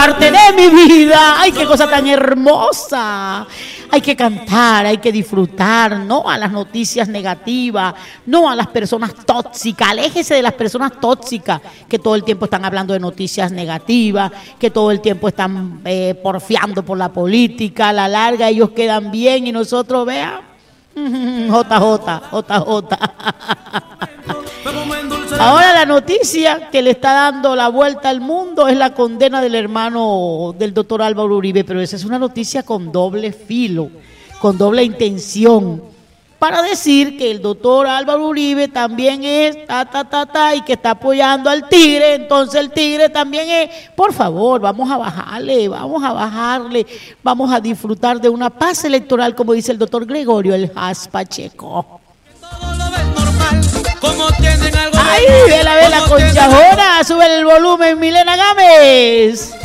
parte de mi vida. ¡Ay, qué cosa tan hermosa! Hay que cantar, hay que disfrutar, no a las noticias negativas, no a las personas tóxicas. Aléjese de las personas tóxicas que todo el tiempo están hablando de noticias negativas, que todo el tiempo están porfiando por la política. A la larga ellos quedan bien y nosotros, vean, JJ. Ahora la noticia que le está dando la vuelta al mundo es la condena del hermano del doctor Álvaro Uribe, pero esa es una noticia con doble filo, con doble intención, para decir que el doctor Álvaro Uribe también es y que está apoyando al tigre, entonces el tigre también es, por favor, vamos a bajarle, vamos a disfrutar de una paz electoral, como dice el doctor Gregorio El Has Pacheco. Ay, vela, conchajona, sube el volumen, Milena Gámez.